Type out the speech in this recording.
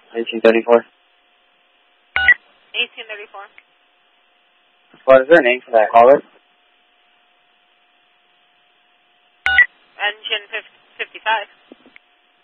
1834. 1834. What is their name for that caller? Engine 55.